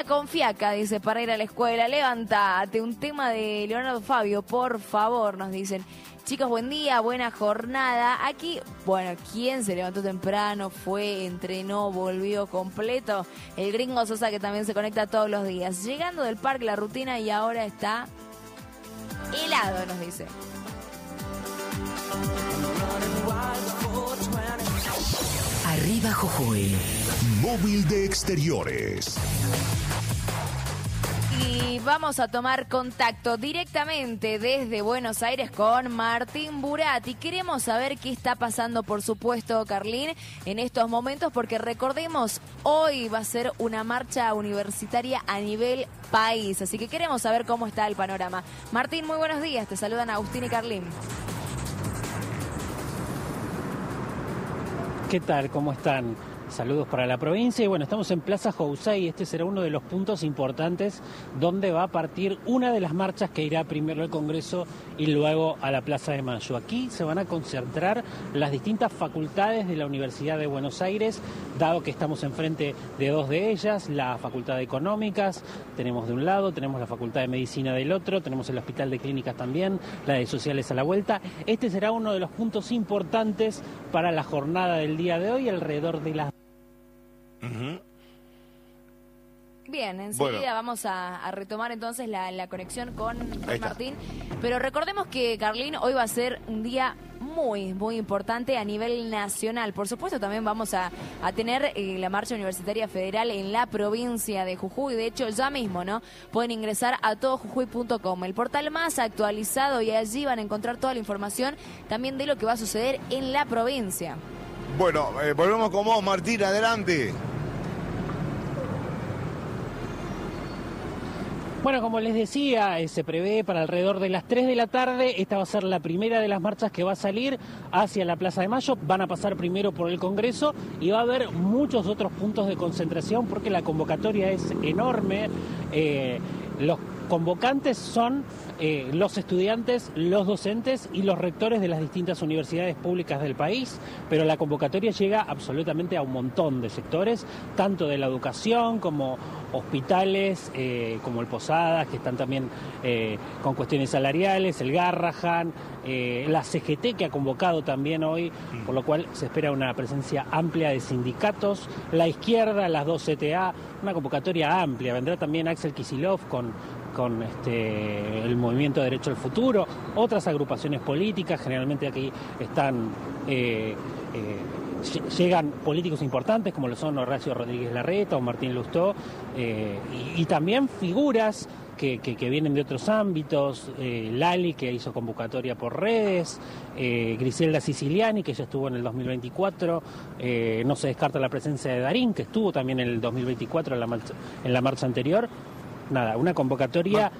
con fiaca, dice, para ir a la escuela. Levántate. Un tema de Leonardo Fabio, por favor, nos dicen. Chicos, buen día, buena jornada. Aquí, bueno, ¿quién se levantó temprano? Fue, entrenó, volvió completo. El gringo Sosa, que también se conecta todos los días. Llegando del parque, la rutina, y ahora está helado, nos dice. Arriba Jujuy. Móvil de Exteriores. Y vamos a tomar contacto directamente desde Buenos Aires con Martín Burati. Queremos saber qué está pasando, por supuesto, Carlín, en estos momentos, porque recordemos, hoy va a ser una marcha universitaria a nivel país. Así que queremos saber cómo está el panorama. Martín, muy buenos días. Te saludan Agustín y Carlín. ¿Qué tal? ¿Cómo están? Saludos para la provincia y bueno, estamos en Plaza Housay. Este será uno de los puntos importantes donde va a partir una de las marchas que irá primero al Congreso y luego a la Plaza de Mayo. Aquí se van a concentrar las distintas facultades de la Universidad de Buenos Aires, dado que estamos enfrente de dos de ellas, la Facultad de Económicas, tenemos de un lado, tenemos la Facultad de Medicina del otro, tenemos el Hospital de Clínicas también, la de Sociales a la vuelta. Este será uno de los puntos importantes para la jornada del día de hoy, alrededor de las... Bien, enseguida vamos a retomar entonces la conexión con Martín. Pero recordemos que, Carlín, hoy va a ser un día muy, muy importante a nivel nacional. Por supuesto, también vamos a tener la Marcha Universitaria Federal en la provincia de Jujuy. De hecho, ya mismo, ¿no? Pueden ingresar a todojujuy.com, el portal más actualizado, y allí van a encontrar toda la información también de lo que va a suceder en la provincia. Bueno, volvemos con vos, Martín, adelante. Bueno, como les decía, se prevé para alrededor de las 3 de la tarde. Esta va a ser la primera de las marchas que va a salir hacia la Plaza de Mayo. Van a pasar primero por el Congreso y va a haber muchos otros puntos de concentración porque la convocatoria es enorme. Los convocantes son los estudiantes, los docentes y los rectores de las distintas universidades públicas del país, pero la convocatoria llega absolutamente a un montón de sectores, tanto de la educación como hospitales, como el Posadas, que están también con cuestiones salariales, el Garrahan, la CGT, que ha convocado también hoy, por lo cual se espera una presencia amplia de sindicatos, la izquierda, las dos CTA, una convocatoria amplia. Vendrá también Axel Kicillof con el Movimiento de Derecho al Futuro, otras agrupaciones políticas. Generalmente aquí están llegan políticos importantes como lo son Horacio Rodríguez Larreta o Martín Lustó, y también figuras que vienen de otros ámbitos, Lali, que hizo convocatoria por redes, Griselda Siciliani, que ya estuvo en el 2024, no se descarta la presencia de Darín, que estuvo también en el 2024 en la marcha anterior. Nada, una convocatoria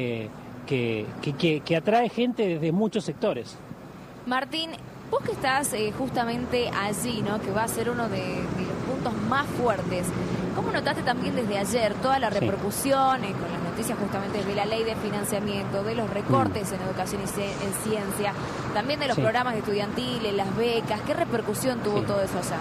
que atrae gente desde muchos sectores. Martín, vos que estás justamente allí, ¿no? Que va a ser uno de los puntos más fuertes. ¿Cómo notaste también desde ayer toda la repercusión con las noticias justamente de la ley de financiamiento, de los recortes en educación y en ciencia, también de los programas estudiantiles, las becas? ¿Qué repercusión tuvo todo eso allá?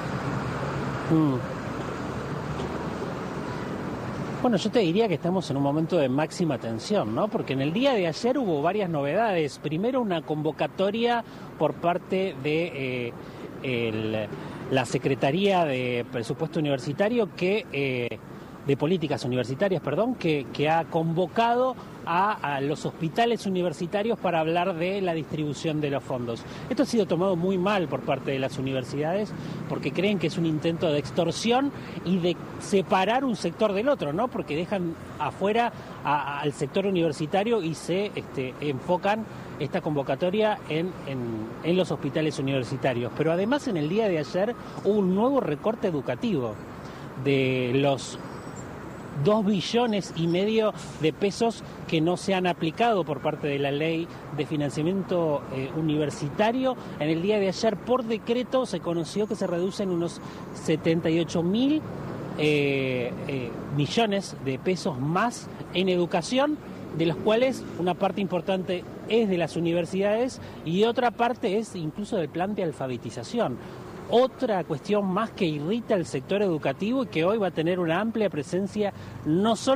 Bueno, yo te diría que estamos en un momento de máxima tensión, ¿no? Porque en el día de ayer hubo varias novedades. Primero, una convocatoria por parte de la Secretaría de Presupuesto Universitario de Políticas Universitarias, que ha convocado a los hospitales universitarios para hablar de la distribución de los fondos. Esto ha sido tomado muy mal por parte de las universidades porque creen que es un intento de extorsión y de separar un sector del otro, ¿no? Porque dejan afuera al sector universitario y se enfocan esta convocatoria en los hospitales universitarios. Pero además, en el día de ayer hubo un nuevo recorte educativo de los 2,5 billones de pesos que no se han aplicado por parte de la ley de financiamiento universitario. En el día de ayer, por decreto, se conoció que se reducen unos 78.000 millones de pesos más en educación, de los cuales una parte importante es de las universidades y otra parte es incluso del plan de alfabetización. Otra cuestión más que irrita al sector educativo y que hoy va a tener una amplia presencia no solo